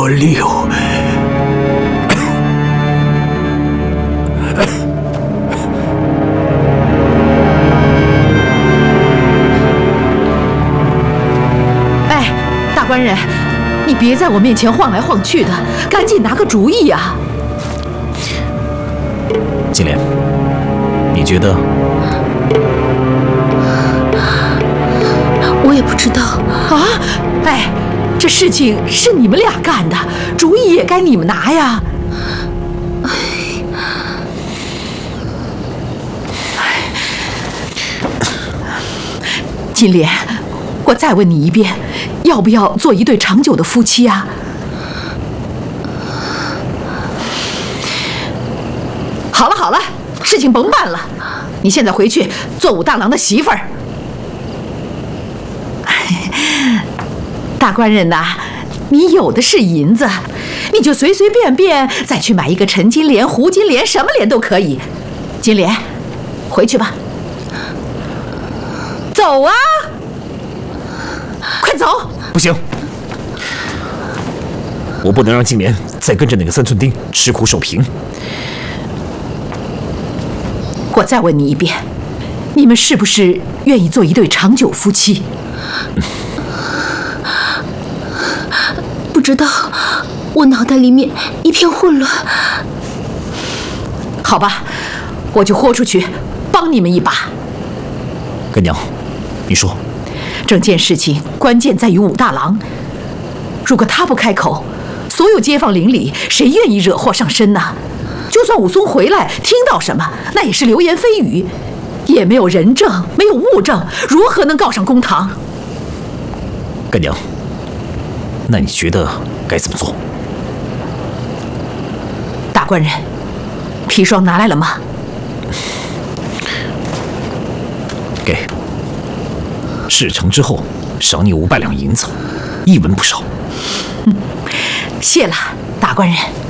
6。 哎，大官人，你别在我面前晃来晃去的，赶紧拿个主意呀！ 金莲，你觉得？ 我也不知道啊！哎，这事情是你们俩干的，主意也该你们拿呀。金莲，我再问你一遍，要不要做一对长久的夫妻啊？好了好了，事情甭办了，你现在回去做武大郎的媳妇儿。大官人呐，你有的是银子，你就随随便便再去买一个陈金莲、胡金莲，什么莲都可以。金莲，回去吧。走啊！快走！ 不行，我不能让金莲再跟着那个3寸丁吃苦受贫。 我再问你一遍，你们是不是愿意做一对长久夫妻？ 不知道，我脑袋里面一片混乱。 好吧，我就豁出去帮你们一把。 干娘，你说， 整件事情关键在于武大郎，如果他不开口，所有街坊邻里谁愿意惹祸上身呢？就算武松回来听到什么，那也是流言蜚语，也没有人证，没有物证，如何能告上公堂？ 干娘，那你觉得该怎么做？ 大官人，砒霜拿来了吗？ 给。事成之后，赏你500两银子，一文不少。 谢了，大官人。